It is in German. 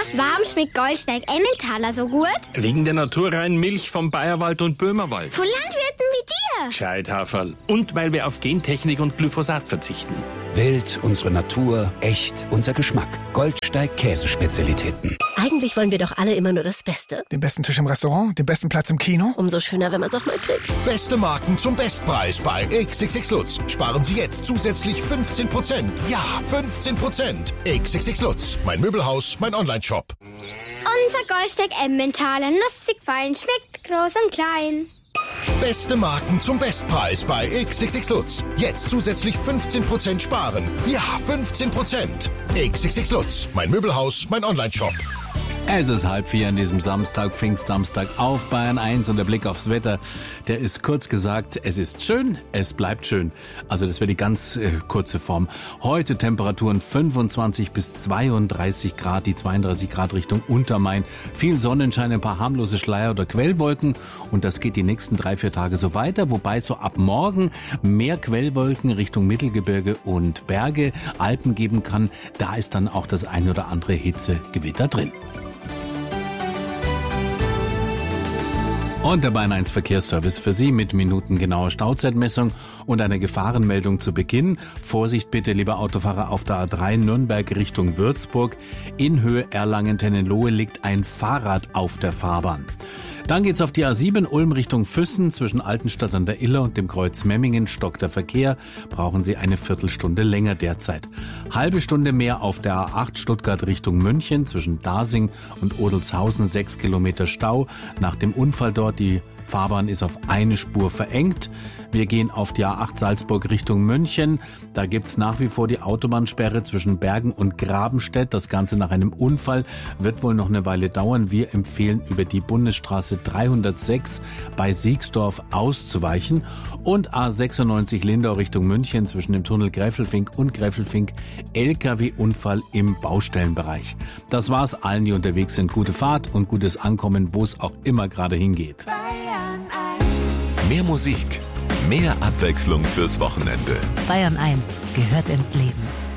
Warum schmeckt Goldsteig Emmentaler so gut? Wegen der naturreinen Milch vom Bayerwald und Böhmerwald. Von Landwirten wie dir. Gescheit, Haferl. Und weil wir auf Gentechnik und Glyphosat verzichten. Wild, unsere Natur, echt, unser Geschmack. Goldsteig Käsespezialitäten. Eigentlich wollen wir doch alle immer nur das Beste. Den besten Tisch im Restaurant, den besten Platz im Kino. Umso schöner, wenn man es auch mal kriegt. Beste Marken zum Bestpreis bei XXX Lutz. Sparen Sie jetzt zusätzlich 15%. Ja, 15%. XXX Lutz. Mein Möbelhaus, mein Onlineshop. Unser Goldsteig Emmentaler, nussig fein, schmeckt groß und klein. Beste Marken zum Bestpreis bei XXX Lutz. Jetzt zusätzlich 15% sparen. Ja, 15%. XXX Lutz. Mein Möbelhaus, mein Onlineshop. Es ist 3:30 an diesem Samstag, Pfingstsamstag auf Bayern 1 und der Blick aufs Wetter, der ist kurz gesagt, es ist schön, es bleibt schön. Also das wäre die ganz kurze Form. Heute Temperaturen 25 bis 32 Grad, die 32 Grad Richtung Untermain. Viel Sonnenschein, ein paar harmlose Schleier oder Quellwolken und das geht die nächsten 3-4 Tage so weiter, wobei so ab morgen mehr Quellwolken Richtung Mittelgebirge und Berge, Alpen geben kann. Da ist dann auch das ein oder andere Hitzegewitter drin. Und der Bayern 1 Verkehrsservice für Sie mit minutengenauer Stauzeitmessung und einer Gefahrenmeldung zu Beginn. Vorsicht bitte, liebe Autofahrer, auf der A3 Nürnberg Richtung Würzburg. In Höhe Erlangen-Tennenlohe liegt ein Fahrrad auf der Fahrbahn. Dann geht's auf die A7 Ulm Richtung Füssen. Zwischen Altenstadt an der Iller und dem Kreuz Memmingen stockt der Verkehr. Brauchen Sie eine Viertelstunde länger derzeit. Halbe Stunde mehr auf der A8 Stuttgart Richtung München. Zwischen Dasing und Odelshausen 6 Kilometer Stau. Nach dem Unfall dort, die Fahrbahn ist auf eine Spur verengt. Wir gehen auf die A8 Salzburg Richtung München. Da gibt's nach wie vor die Autobahnsperre zwischen Bergen und Grabenstedt. Das Ganze nach einem Unfall wird wohl noch eine Weile dauern. Wir empfehlen, über die Bundesstraße 306 bei Siegsdorf auszuweichen. Und A96 Lindau Richtung München zwischen dem Tunnel Gräfelfink und Gräfelfink LKW-Unfall im Baustellenbereich. Das war's allen, die unterwegs sind. Gute Fahrt und gutes Ankommen, wo es auch immer gerade hingeht. Mehr Musik, mehr Abwechslung fürs Wochenende. Bayern 1 gehört ins Leben.